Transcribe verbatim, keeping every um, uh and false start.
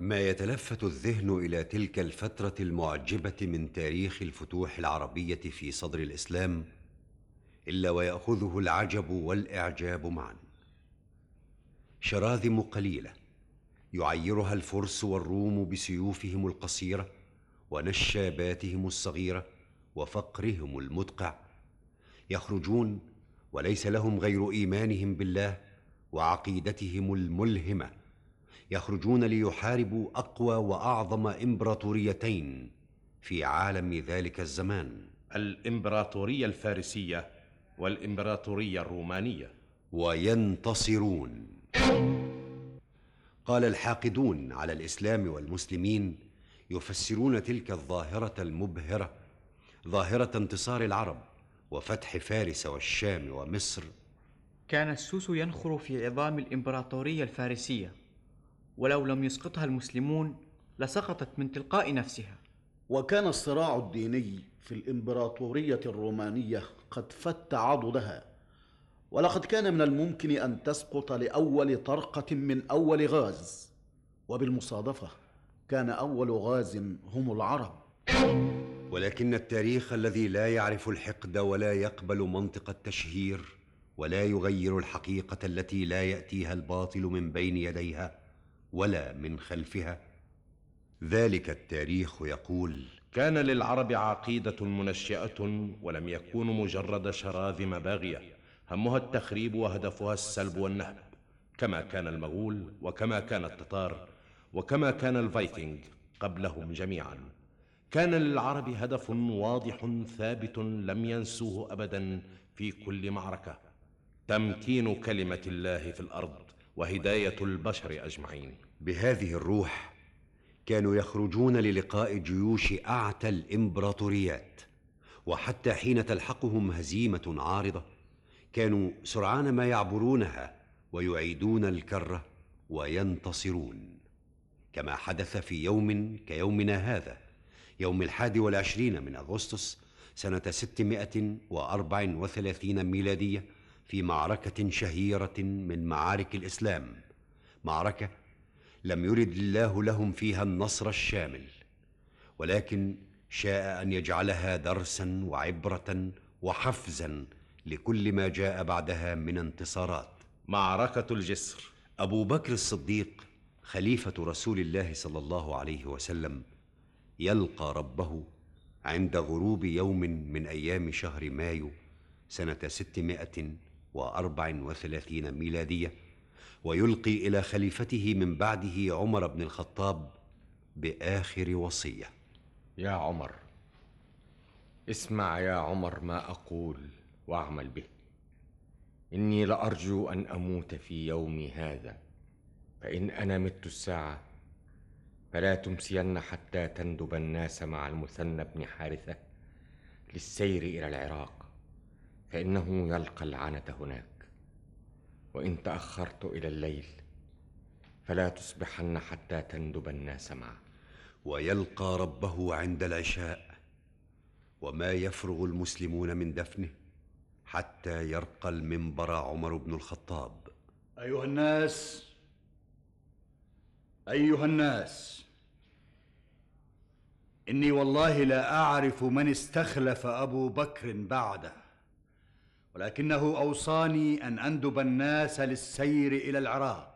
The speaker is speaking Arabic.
ما يتلفت الذهن إلى تلك الفترة المعجبة من تاريخ الفتوح العربية في صدر الإسلام إلا ويأخذه العجب والإعجاب معا. شراذم قليلة يعيرها الفرس والروم بسيوفهم القصيرة ونشاباتهم الصغيرة وفقرهم المدقع، يخرجون وليس لهم غير إيمانهم بالله وعقيدتهم الملهمة، يخرجون ليحاربوا أقوى وأعظم إمبراطوريتين في عالم ذلك الزمان، الإمبراطورية الفارسية والإمبراطورية الرومانية، وينتصرون. قال الحاقدون على الإسلام والمسلمين يفسرون تلك الظاهرة المبهرة، ظاهرة انتصار العرب وفتح فارس والشام ومصر: كان السوس ينخر في عظام الإمبراطورية الفارسية، ولو لم يسقطها المسلمون لسقطت من تلقاء نفسها. وكان الصراع الديني في الإمبراطورية الرومانية قد فت عضدها، ولقد كان من الممكن أن تسقط لأول طرقة من أول غاز، وبالمصادفة كان أول غاز هم العرب. ولكن التاريخ الذي لا يعرف الحقد ولا يقبل منطق التشهير ولا يغير الحقيقة التي لا يأتيها الباطل من بين يديها ولا من خلفها، ذلك التاريخ يقول: كان للعرب عقيدة منشئة ولم يكونوا مجرد شراذم باغية همها التخريب وهدفها السلب والنهب، كما كان المغول وكما كان التتار وكما كان الفايكنج قبلهم جميعا. كان للعرب هدف واضح ثابت لم ينسوه أبدا في كل معركة: تمكين كلمة الله في الأرض وهداية البشر أجمعين. بهذه الروح كانوا يخرجون للقاء جيوش أعتى الإمبراطوريات، وحتى حين تلحقهم هزيمة عارضة كانوا سرعان ما يعبرونها ويعيدون الكرة وينتصرون، كما حدث في يوم كيومنا هذا، يوم الحادي والعشرين من أغسطس سنة ستمائة وأربع وثلاثين ميلادية، في معركة شهيرة من معارك الإسلام، معركة لم يرد الله لهم فيها النصر الشامل، ولكن شاء أن يجعلها درسا وعبرة وحفزا لكل ما جاء بعدها من انتصارات. معركة الجسر. أبو بكر الصديق خليفة رسول الله صلى الله عليه وسلم يلقى ربه عند غروب يوم من أيام شهر مايو سنة ستمائة وأربع وثلاثين ميلادية، ويلقي إلى خليفته من بعده عمر بن الخطاب بآخر وصية: يا عمر، اسمع يا عمر ما أقول واعمل به. إني لأرجو أن أموت في يومي هذا، فإن أنا مت الساعة فلا تمسين حتى تندب الناس مع المثنى بن حارثة للسير إلى العراق، فإنه يلقى العنة هناك. وإن تأخرت إلى الليل فلا تصبحن حتى تندب الناس معه. ويلقى ربه عند العشاء، وما يفرغ المسلمون من دفنه حتى يرقى المنبر عمر بن الخطاب: أيها الناس، أيها الناس، إني والله لا أعرف من استخلف أبو بكر بعده، ولكنه أوصاني أن أندب الناس للسير إلى العراق،